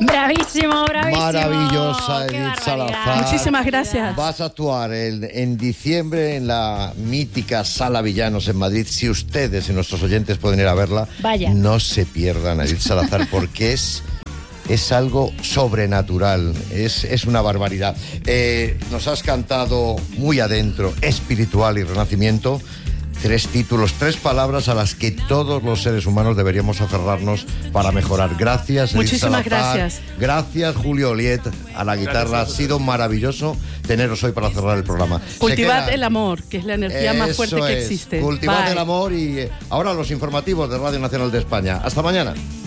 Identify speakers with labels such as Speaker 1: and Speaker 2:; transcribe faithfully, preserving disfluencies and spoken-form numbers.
Speaker 1: Bravísimo, bravísimo.
Speaker 2: Maravillosa
Speaker 1: Qué
Speaker 2: Edith
Speaker 1: barbaridad.
Speaker 2: Salazar.
Speaker 3: Muchísimas gracias.
Speaker 2: Vas a actuar el- en diciembre en la mítica Sala Villanos en Madrid. Si ustedes y nuestros oyentes pueden ir a verla,
Speaker 1: Vaya.
Speaker 2: no se pierdan a Edith Salazar porque es... Es algo sobrenatural, es, es una barbaridad. Eh, nos has cantado muy adentro, espiritual y renacimiento. Tres títulos, tres palabras a las que todos los seres humanos deberíamos aferrarnos para mejorar. Gracias, Edith
Speaker 3: Muchísimas
Speaker 2: Salazar.
Speaker 3: gracias.
Speaker 2: Gracias, Julio Oliet, a la guitarra. Ha sido maravilloso teneros hoy para cerrar el programa.
Speaker 3: Cultivad
Speaker 2: Se queda-
Speaker 3: el amor, que es la energía más
Speaker 2: Eso
Speaker 3: fuerte que
Speaker 2: es.
Speaker 3: existe.
Speaker 2: Cultivad
Speaker 3: Bye.
Speaker 2: el amor y eh, ahora los informativos de Radio Nacional de España. Hasta mañana.